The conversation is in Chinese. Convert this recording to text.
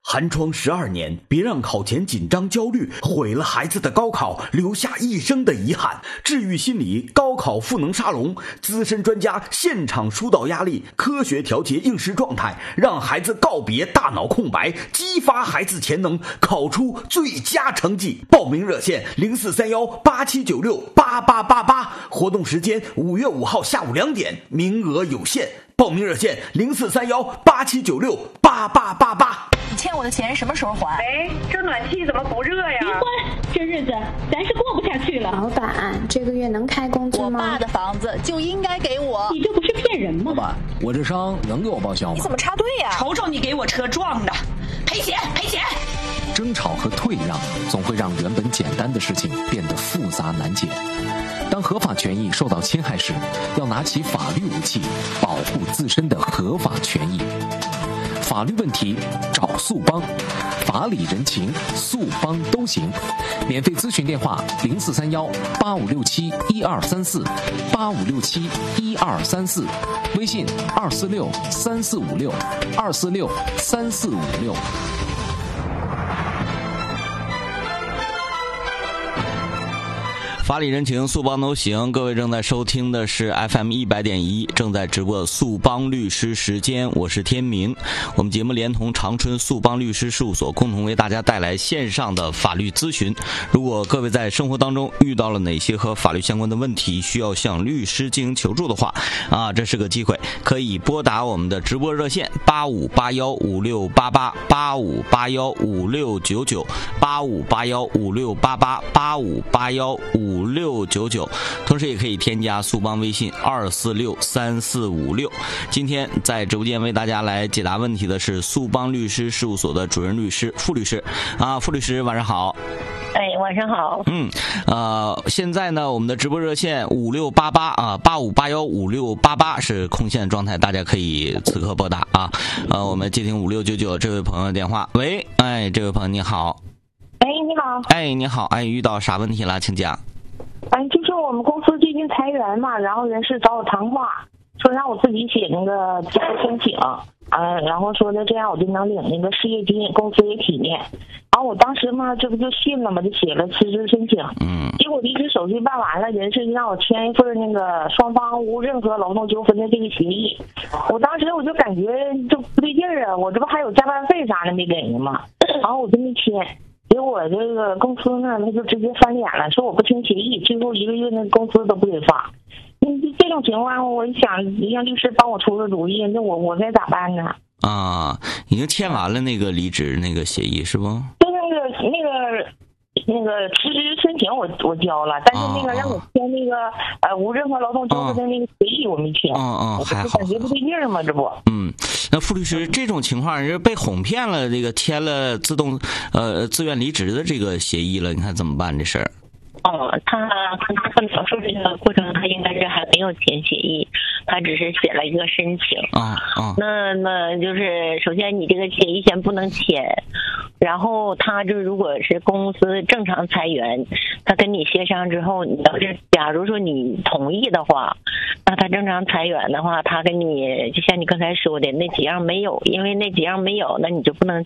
寒窗12年，别让考前紧张焦虑毁了孩子的高考，留下一生的遗憾。治愈心理高考赋能沙龙，资深专家现场疏导压力，科学调节应试状态，让孩子告别大脑空白，激发孩子潜能，考出最佳成绩。报名热线043187968888，活动时间5月5号下午2点，名额有限。报名热线043187968888。 你欠我的钱什么时候还？ 哎，这暖气怎么不热呀？ 离婚，这日子咱是过不下去了。 老板，这个月能开工资吗？ 我爸的房子就应该给我。 你这不是骗人吗？ 老板，我这伤能给我报销吗？ 你怎么插队呀？ 瞅瞅你给我车撞的，赔钱赔钱！ 争吵和退让总会让原本简单的事情变得复杂难解。当合法权益受到侵害时，要拿起法律武器，保护自身的合法权益。法律问题找速帮，法理人情速帮都行。免费咨询电话043185671234，85671234，微信2463456，2463456。 法理人情速帮都行，各位正在收听的是 FM 100.1正在直播的速帮律师时间，我是天明。我们节目连同长春速帮律师事务所共同为大家带来线上的法律咨询。如果各位在生活当中遇到了哪些和法律相关的问题，需要向律师进行求助的话这是个机会，可以拨打我们的直播热线85815688，85815699，85815688，85815699，同时也可以添加速帮微信2463456。今天在直播间为大家来解答问题的是速帮律师事务所的主任律师傅律师傅律师晚上好。 晚上好。 现在呢，我们的直播热线568885815688是空线的状态，大家可以此刻拨打我们接听5699这位朋友的电话。喂，这位朋友你好。 你好。 你好，遇到啥问题了，请讲。 就是我们公司最近裁员嘛，然后人事找我谈话，说让我自己写那个辞职申请，然后说的这样我就能领那个失业金，公司也体面。然后我当时嘛，这不就信了嘛，就写了辞职申请。结果离职手续办完了，人事就让我签一份那个双方无任何劳动纠纷的这个协议。我当时我就感觉就不对劲儿啊，我这不还有加班费啥的没给呢吗？然后我就没签。结果这个公司呢，他就直接翻脸了，说我不签协议，最后1个月那工资都不给发。这种情况，我想让律师帮我出个主意，那我该咋办呢？ 已经签完了那个离职那个协议是不？ 就那个辞职申请我交了，但是那个让我签那个无任何劳动纠纷的那个协议我没签。 还好。 感觉不对劲儿嘛，这不。 那傅律师，这种情况是被哄骗了，这个签了自愿离职的这个协议了，你看怎么办这事儿？ 他描述这个过程，他应该是还没有签协议，他只是写了一个申请。那就是首先你这个协议先不能签，然后他就如果是公司正常裁员，他跟你协商之后，你要是假如说你同意的话，那他正常裁员的话，他跟你就像你刚才说的那几样没有，因为那几样没有，那你就不能